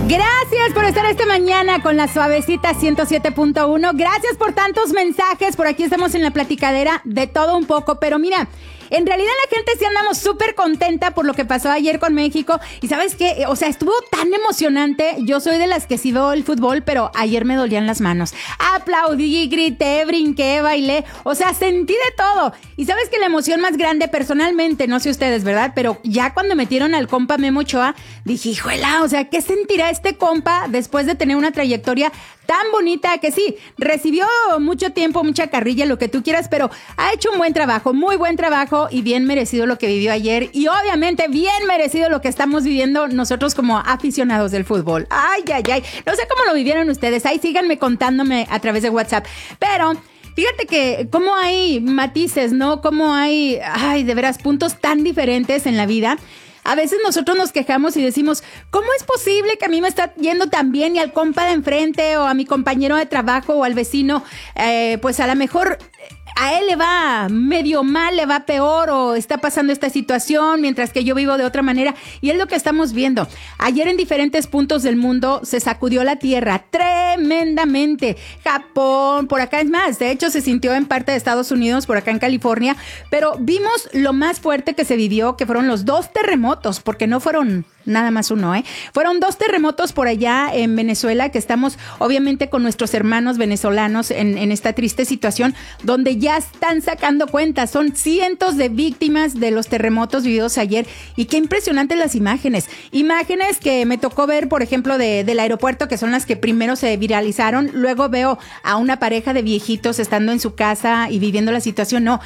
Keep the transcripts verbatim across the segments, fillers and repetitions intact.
Gracias por estar esta mañana con la Suavecita ciento siete punto uno. Gracias por tantos mensajes. Por aquí estamos en la platicadera de todo un poco. Pero mira, en realidad la gente sí andamos súper contenta por lo que pasó ayer con México. Y ¿sabes qué? O sea, estuvo tan emocionante. Yo soy de las que sí veo el fútbol, pero ayer me dolían las manos. Aplaudí, grité, brinqué, bailé. O sea, sentí de todo. Y ¿sabes qué? La emoción más grande personalmente, no sé ustedes, ¿verdad? Pero ya cuando metieron al compa Memo Ochoa, dije, híjola, o sea, ¿qué sentirá este compa después de tener una trayectoria tan bonita? Que sí, recibió mucho tiempo, mucha carrilla, lo que tú quieras, pero ha hecho un buen trabajo, muy buen trabajo y bien merecido lo que vivió ayer y obviamente bien merecido lo que estamos viviendo nosotros como aficionados del fútbol. Ay, ay, ay, no sé cómo lo vivieron ustedes, ahí síganme contándome a través de WhatsApp, pero fíjate que cómo hay matices, ¿no? Cómo hay, ay, de veras, puntos tan diferentes en la vida. A veces nosotros nos quejamos y decimos, ¿cómo es posible que a mí me está yendo tan bien y al compa de enfrente o a mi compañero de trabajo o al vecino, eh, pues a lo mejor a él le va medio mal, le va peor o está pasando esta situación mientras que yo vivo de otra manera? Y es lo que estamos viendo. Ayer en diferentes puntos del mundo se sacudió la tierra tremendamente. Japón, por acá es más, de hecho se sintió en parte de Estados Unidos, por acá en California, pero vimos lo más fuerte que se vivió, que fueron los dos terremotos, porque no fueron nada más uno, ¿eh? Fueron dos terremotos por allá en Venezuela, que estamos obviamente con nuestros hermanos venezolanos en, en esta triste situación, donde ya están sacando cuentas. Son cientos de víctimas de los terremotos vividos ayer y qué impresionantes las imágenes. Imágenes que me tocó ver, por ejemplo, de, del aeropuerto, que son las que primero se viralizaron. Luego veo a una pareja de viejitos estando en su casa y viviendo la situación. No,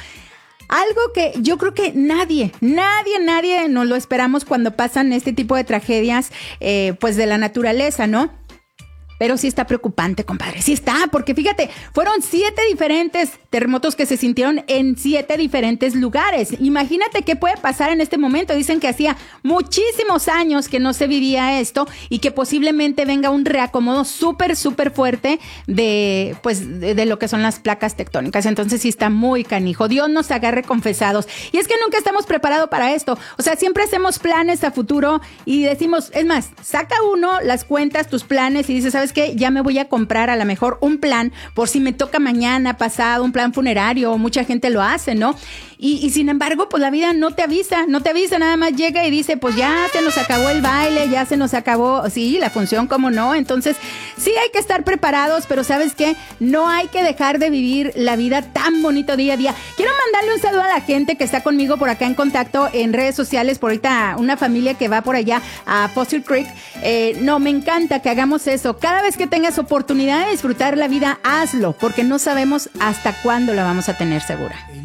algo que yo creo que nadie, nadie, nadie nos lo esperamos cuando pasan este tipo de tragedias, eh, pues de la naturaleza, ¿no? Pero sí está preocupante, compadre. Sí está, porque fíjate, fueron siete diferentes terremotos que se sintieron en siete diferentes lugares. Imagínate qué puede pasar en este momento. Dicen que hacía muchísimos años que no se vivía esto y que posiblemente venga un reacomodo súper, súper fuerte de, pues, de, de lo que son las placas tectónicas. Entonces sí está muy canijo. Dios nos agarre confesados. Y es que nunca estamos preparados para esto. O sea, siempre hacemos planes a futuro y decimos, es más, saca uno las cuentas, tus planes y dices, ¿sabes que ya me voy a comprar a lo mejor un plan por si me toca mañana, pasado, un plan funerario? Mucha gente lo hace, ¿no? Y, y sin embargo, pues la vida no te avisa, no te avisa, nada más llega y dice, pues ya se nos acabó el baile, ya se nos acabó, sí, la función, ¿cómo no? Entonces, sí hay que estar preparados, pero ¿sabes qué? No hay que dejar de vivir la vida tan bonito día a día. Quiero mandarle un saludo a la gente que está conmigo por acá en contacto en redes sociales, por ahorita una familia que va por allá a Fossil Creek. Eh, no, me encanta que hagamos eso. Cada vez que tengas oportunidad de disfrutar la vida, hazlo, porque no sabemos hasta cuándo la vamos a tener segura.